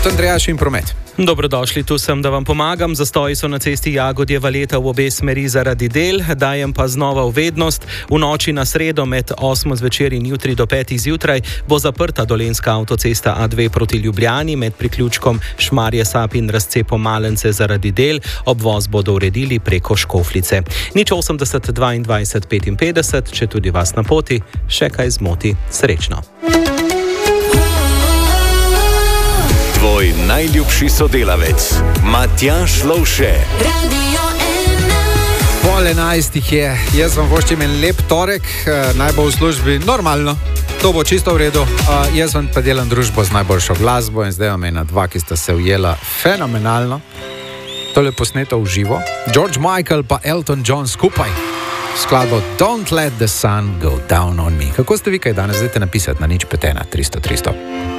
Gospod Andrejaš in promet. Dobrodošli, tu sem, da vam pomagam. Zastoji so na cesti Jagodje-Valeta v obe smeri zaradi del. Dajem pa znova v vednost. V noči na sredo med 8 zvečer in jutri do 5 zjutraj bo zaprta dolenjska avtocesta A2 proti Ljubljani med priključkom Šmarje-Sap in razcepom Malence zaradi del. Obvoz bodo uredili preko Škofljice. 080 22 55, če tudi vas na poti še kaj zmoti. Srečno. Tvoj najljubši sodelavec, Matjaž Lovše. Pol 11 je, jaz vam voščim en lep torek, naj bo v službi normalno, to bo čisto v redu. Jaz vam pa delam družbo z najboljšo glasbo in zdaj vam ena dva, ki sta se ujela fenomenalno. Tole posneto v živo. George Michael pa Elton John skupaj. Skladbo Don't Let the Sun Go Down on Me. Kako ste vi kaj danes? Zdajte napisati na 051 300 300.